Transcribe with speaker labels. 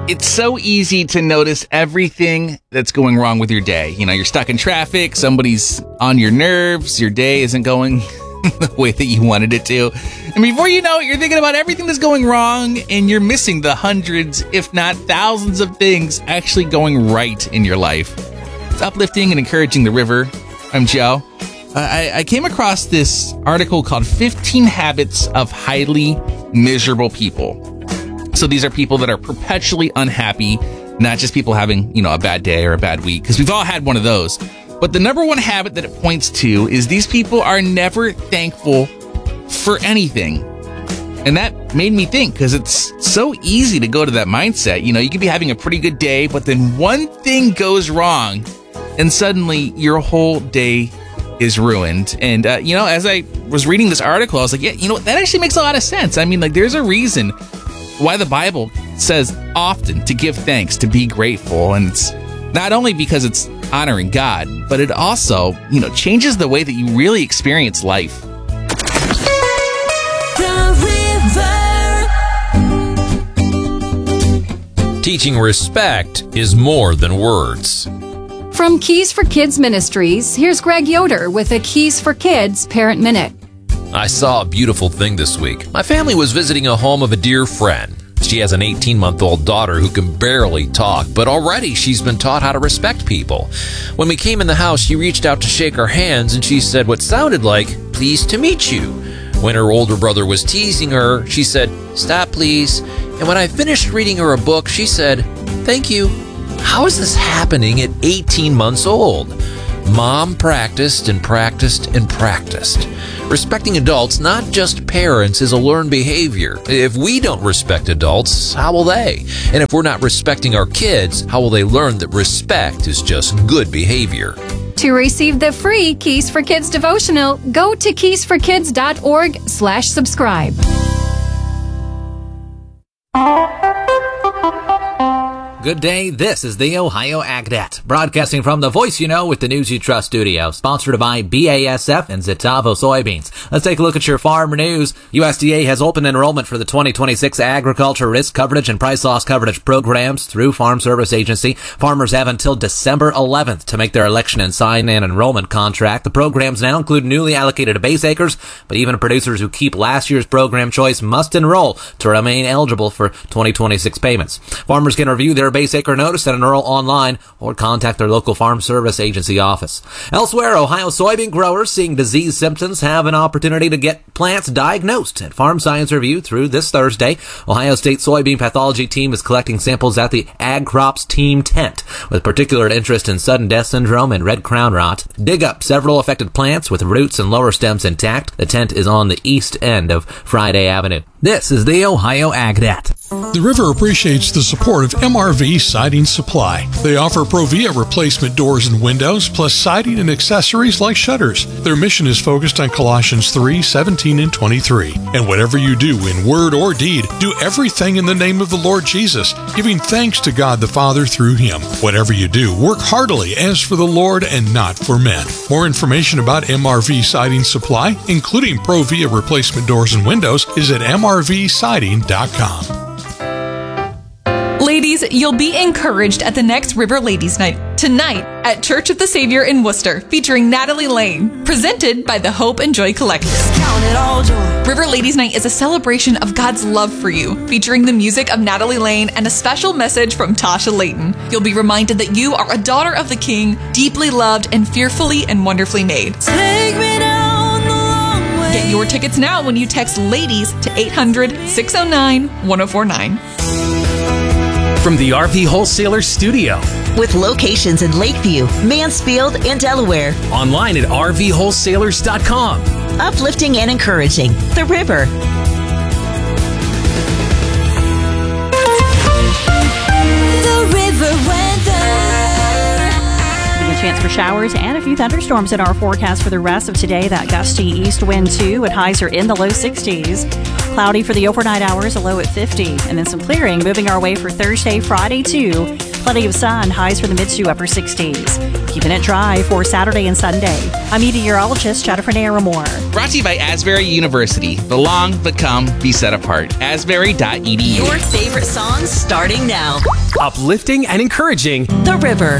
Speaker 1: It's so easy to notice everything that's going wrong with your day. You know, you're stuck in traffic, somebody's on your nerves, your day isn't going the way that you wanted it to. And before you know it, you're thinking about everything that's going wrong, and you're missing the hundreds, if not thousands of things actually going right in your life. It's uplifting and encouraging the river. I'm Joe. I came across this article called 15 Habits of Highly Miserable People. So these are people that are perpetually unhappy, not just people having, a bad day or a bad week, because we've all had one of those. But the number one habit that it points to is these people are never thankful for anything. And that made me think, because it's so easy to go to that mindset. You could be having a pretty good day, but then one thing goes wrong, and suddenly your whole day is ruined. And, as I was reading this article, I was like, that actually makes a lot of sense. I mean, there's a reason why the Bible says often to give thanks, to be grateful. And it's not only because it's honoring God, but it also, changes the way that you really experience life.
Speaker 2: Teaching respect is more than words.
Speaker 3: From Keys for Kids Ministries, here's Greg Yoder with a Keys for Kids Parent Minute.
Speaker 2: I saw a beautiful thing this week. My family was visiting a home of a dear friend. She has an 18-month-old daughter who can barely talk, but already she's been taught how to respect people. When we came in the house, she reached out to shake our hands, and she said what sounded like, "Pleased to meet you." When her older brother was teasing her, she said, "Stop, please." And when I finished reading her a book, she said, "Thank you." How is this happening at 18 months old? Mom practiced and practiced and practiced. Respecting adults, not just parents, is a learned behavior. If we don't respect adults, how will they? And if we're not respecting our kids, how will they learn that respect is just good behavior?
Speaker 3: To receive the free Keys for Kids devotional, go to keysforkids.org/subscribe.
Speaker 4: Good day, this is the Ohio AgNet, broadcasting from the Voice You Know with the News You Trust studio, sponsored by BASF and Zetavo soybeans. Let's take a look at your farm news. USDA has open enrollment for the 2026 Agriculture Risk Coverage and Price Loss Coverage programs through Farm Service Agency. Farmers have until December 11th to make their election and sign an enrollment contract. The programs now include newly allocated base acres, but even producers who keep last year's program choice must enroll to remain eligible for 2026 payments. Farmers can review their base acre notice and enroll online or contact their local Farm Service Agency office. Elsewhere, Ohio soybean growers seeing disease symptoms have an opportunity to get plants diagnosed at Farm Science Review through this Thursday. Ohio State soybean pathology team is collecting samples at the Ag Crops Team tent with particular interest in sudden death syndrome and red crown rot. Dig up several affected plants with roots and lower stems intact. The tent is on the east end of Friday Avenue. This is the Ohio AgNet.
Speaker 5: The River appreciates the support of MRV Siding Supply. They offer Provia replacement doors and windows, plus siding and accessories like shutters. Their mission is focused on Colossians 3:17 and 23. And whatever you do in word or deed, do everything in the name of the Lord Jesus, giving thanks to God the Father through Him. Whatever you do, work heartily as for the Lord and not for men. More information about MRV Siding Supply, including Provia replacement doors and windows, is at mrvsiding.com.
Speaker 6: Ladies, you'll be encouraged at the next River Ladies Night tonight at Church of the Savior in Worcester, featuring Natalie Lane, presented by the Hope and Joy Collective. River Ladies Night is a celebration of God's love for you, featuring the music of Natalie Lane and a special message from Tasha Layton. You'll be reminded that you are a daughter of the King, deeply loved and fearfully and wonderfully made.
Speaker 7: Take me down the long way.
Speaker 6: Get your tickets now when you text LADIES to 800-609-1049.
Speaker 8: From the RV Wholesaler Studio.
Speaker 9: With locations in Lakeview, Mansfield, and Delaware.
Speaker 8: Online at RVWholesalers.com.
Speaker 9: Uplifting and encouraging. The River.
Speaker 7: The River weather.
Speaker 10: A chance for showers and a few thunderstorms in our forecast for the rest of today. That gusty east wind too, with highs are in the low 60s. Cloudy for the overnight hours, a low at 50. And then some clearing moving our way for Thursday, Friday too. Plenty of sun, highs for the mid to upper 60s. Keeping it dry for Saturday and Sunday. I'm meteorologist Jennifer Naramore.
Speaker 1: Brought to you by Asbury University. Belong, become, be set apart. Asbury.edu.
Speaker 11: Your favorite songs starting now.
Speaker 8: Uplifting and encouraging.
Speaker 11: The River.